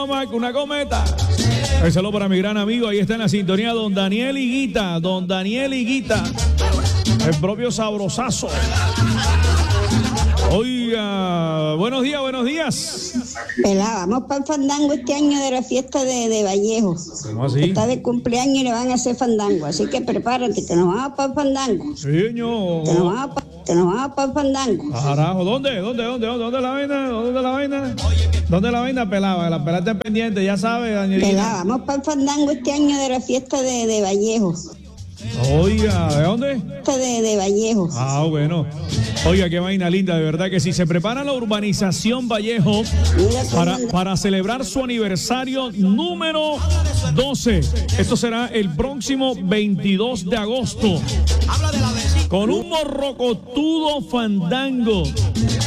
Una cometa. Un saludo para mi gran amigo. Ahí está en la sintonía don Daniel Higuita. Don Daniel Higuita. El propio sabrosazo. Oiga, buenos días, buenos días. Pelá, vamos para el fandango este año de la fiesta de Vallejo. ¿Cómo así? Está de cumpleaños y le van a hacer fandango, así que prepárate, que nos vamos para el fandango. Sí, señor. Que nos vamos para el fandango. Carajo, ¿dónde la vaina? ¿Dónde la vaina, pelada? La pelada está pendiente, ya sabe, Danielita. Pelá, vamos para el fandango este año de la fiesta de Vallejo. Oiga, ¿de dónde? De Vallejo. Ah, bueno. Oiga, qué vaina linda, de verdad que sí. Se prepara la urbanización Vallejo para celebrar su aniversario número 12. Esto será el próximo 22 de agosto. Con un morrocotudo fandango.